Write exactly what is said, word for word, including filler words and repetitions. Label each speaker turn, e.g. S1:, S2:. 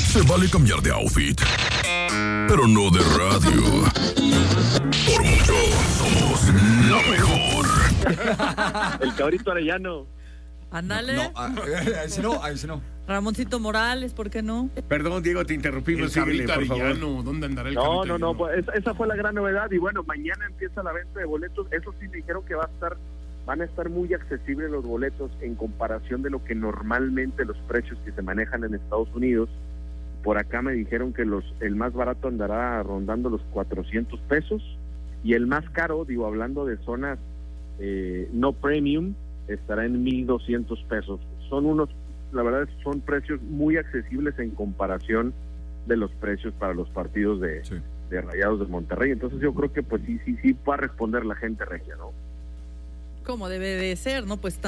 S1: Se vale cambiar de outfit, pero no de radio. Por mucho, somos lo mejor.
S2: El Cabrito Arellano.
S3: Ándale.
S4: No, a, a ese no, a ese no.
S3: Ramoncito Morales, ¿por qué no?
S5: Perdón, Diego, te interrumpimos.
S6: El Cabrito
S5: Síguele, por favor.
S6: Arellano, ¿dónde andará el
S2: No,
S6: Cabrito
S2: no, no,
S6: Arellano?
S2: pues esa, esa fue la gran novedad. Y bueno, mañana empieza la venta de boletos. Eso sí me dijeron que va a estar, van a estar muy accesibles los boletos en comparación de lo que normalmente los precios que se manejan en Estados Unidos. Por acá me dijeron que los el más barato andará rondando los cuatrocientos pesos y el más caro, digo, hablando de zonas eh, no premium, estará en mil doscientos pesos. Son unos, la verdad, son precios muy accesibles en comparación de los precios para los partidos de, sí. de Rayados de Monterrey. Entonces yo creo que pues sí, sí, sí va a responder la gente regia, ¿no?
S3: Como debe de ser, ¿no? Pues